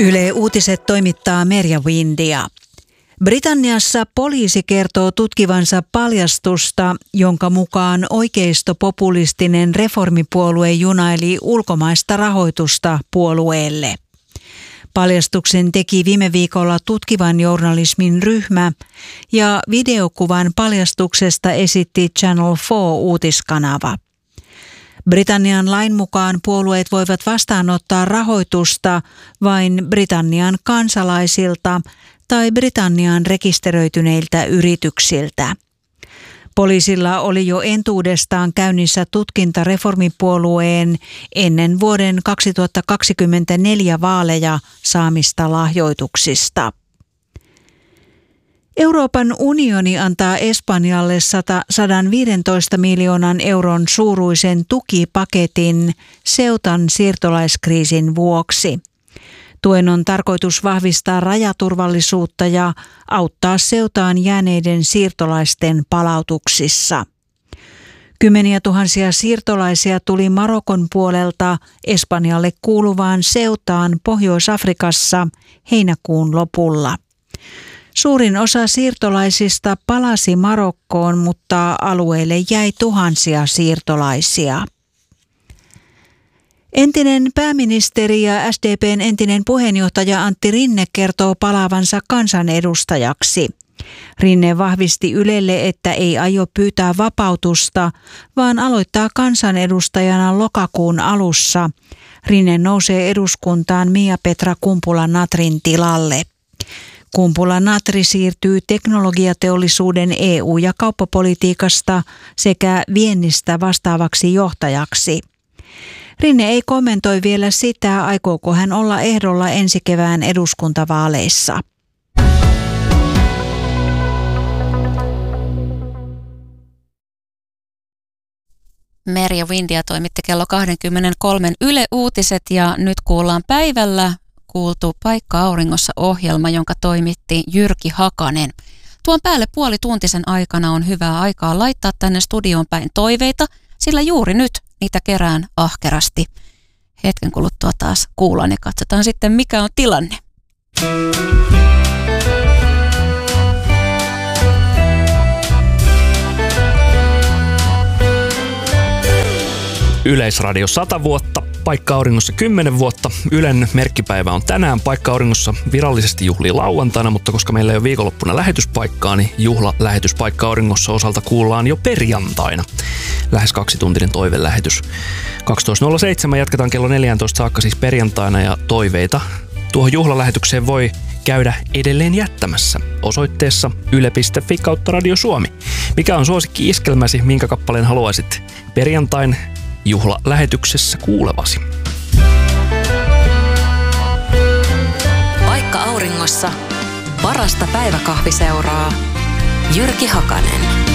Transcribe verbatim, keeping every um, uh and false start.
Yle Uutiset toimittaa Merja Windia. Britanniassa poliisi kertoo tutkivansa paljastusta, jonka mukaan oikeistopopulistinen reformipuolue junaili ulkomaista rahoitusta puolueelle. Paljastuksen teki viime viikolla tutkivan journalismin ryhmä ja videokuvan paljastuksesta esitti Channel neljä uutiskanava. Britannian lain mukaan puolueet voivat vastaanottaa rahoitusta vain Britannian kansalaisilta tai Britanniaan rekisteröityneiltä yrityksiltä. Poliisilla oli jo entuudestaan käynnissä tutkinta reformipuolueen ennen vuoden kaksituhattakaksikymmentäneljä vaaleja saamista lahjoituksista. Euroopan unioni antaa Espanjalle sata viisitoista miljoonan euron suuruisen tukipaketin Ceutan siirtolaiskriisin vuoksi. Tuen on tarkoitus vahvistaa rajaturvallisuutta ja auttaa Ceutaan jääneiden siirtolaisten palautuksissa. Kymmeniä tuhansia siirtolaisia tuli Marokon puolelta Espanjalle kuuluvaan Ceutaan Pohjois-Afrikassa heinäkuun lopulla. Suurin osa siirtolaisista palasi Marokkoon, mutta alueelle jäi tuhansia siirtolaisia. Entinen pääministeri ja S D P:n entinen puheenjohtaja Antti Rinne kertoo palaavansa kansanedustajaksi. Rinne vahvisti Ylelle, että ei aio pyytää vapautusta, vaan aloittaa kansanedustajana lokakuun alussa. Rinne nousee eduskuntaan Miapetra Kumpula-Natrin tilalle. Kumpula-Natri siirtyy teknologiateollisuuden E U- ja kauppapolitiikasta sekä viennistä vastaavaksi johtajaksi. Rinne ei kommentoi vielä sitä, aikooko hän olla ehdolla ensi kevään eduskuntavaaleissa. Merja Windia toimitti kello kaksikymmentäkolme Yle Uutiset ja nyt kuullaan päivällä kuultu Paikka auringossa -ohjelma, jonka toimitti Jyrki Hakanen. Tuon päälle puolituntisen aikana on hyvää aikaa laittaa tänne studioon päin toiveita, sillä juuri nyt niitä kerään ahkerasti. Hetken kuluttua taas kuullaan ja katsotaan sitten, mikä on tilanne. Yleisradio sata vuotta, Paikka auringossa kymmenen vuotta. Ylen merkkipäivä on tänään. Paikka auringossa virallisesti juhlii lauantaina, mutta koska meillä ei ole viikonloppuna lähetyspaikkaa, niin juhlalähetys Paikka auringossa osalta kuullaan jo perjantaina. Lähes kaksituntinen toivelähetys. kaksitoista nolla seitsemän jatketaan kello neljätoista saakka siis perjantaina ja toiveita tuohon juhlalähetykseen voi käydä edelleen jättämässä osoitteessa yle piste fi kautta Radio Suomi. Mikä on suosikki-iskelmäsi, minkä kappaleen haluaisit perjantain juhlalähetyksessä kuulevasi? Paikka auringossa. Parasta päiväkahviseuraa. Jyrki Hakanen.